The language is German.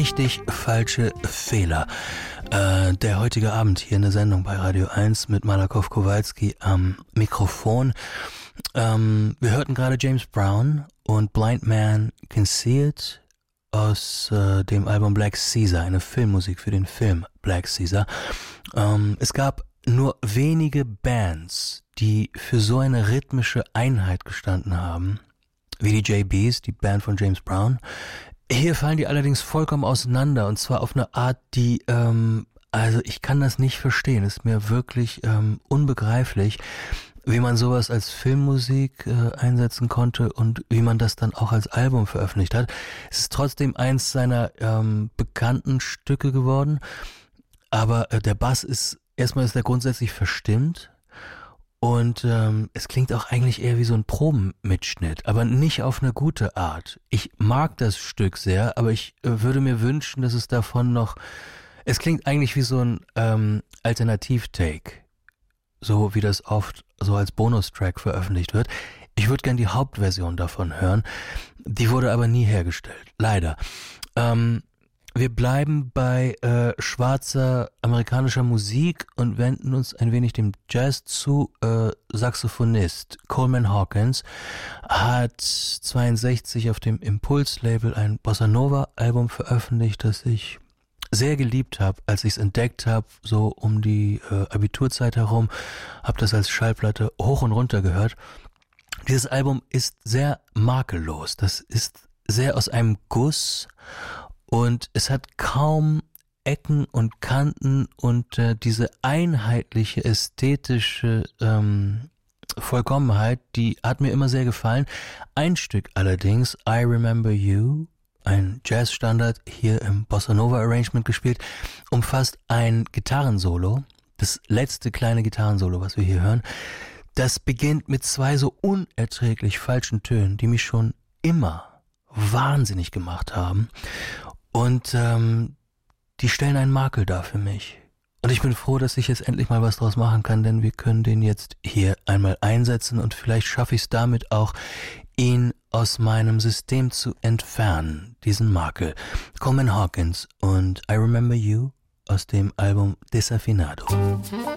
richtig falsche Fehler. Der heutige Abend hier in der Sendung bei Radio 1 mit Malakoff Kowalski am Mikrofon. Wir hörten gerade James Brown und Blind Man Can See It aus dem Album Black Caesar, eine Filmmusik für den Film Black Caesar. Es gab nur wenige Bands, die für so eine rhythmische Einheit gestanden haben, wie die JBs, die Band von James Brown. Hier fallen die allerdings vollkommen auseinander, und zwar auf eine Art, die, also ich kann das nicht verstehen, ist mir wirklich unbegreiflich, wie man sowas als Filmmusik einsetzen konnte und wie man das dann auch als Album veröffentlicht hat. Es ist trotzdem eins seiner bekannten Stücke geworden, aber der Bass ist der grundsätzlich verstimmt. Und es klingt auch eigentlich eher wie so ein Probenmitschnitt, aber nicht auf eine gute Art. Ich mag das Stück sehr, aber ich würde mir wünschen, dass es davon noch... Es klingt eigentlich wie so ein Alternativ-Take, so wie das oft so als Bonustrack veröffentlicht wird. Ich würde gern die Hauptversion davon hören. Die wurde aber nie hergestellt, leider. Wir bleiben bei schwarzer amerikanischer Musik und wenden uns ein wenig dem Jazz zu. Saxophonist Coleman Hawkins hat 1962 auf dem Impulse-Label ein Bossa Nova-Album veröffentlicht, das ich sehr geliebt habe, als ich es entdeckt habe, so um die Abiturzeit herum, habe das als Schallplatte hoch und runter gehört. Dieses Album ist sehr makellos, das ist sehr aus einem Guss. Und es hat kaum Ecken und Kanten und diese einheitliche ästhetische Vollkommenheit, die hat mir immer sehr gefallen. Ein Stück allerdings, I Remember You, ein Jazzstandard, hier im Bossa Nova Arrangement gespielt, umfasst ein Gitarrensolo, das letzte kleine Gitarrensolo, was wir hier hören. Das beginnt mit zwei so unerträglich falschen Tönen, die mich schon immer wahnsinnig gemacht haben. Und die stellen einen Makel dar für mich. Und ich bin froh, dass ich jetzt endlich mal was draus machen kann, denn wir können den jetzt hier einmal einsetzen und vielleicht schaffe ich es damit auch, ihn aus meinem System zu entfernen, diesen Makel. Coleman Hawkins und I Remember You aus dem Album Desafinado.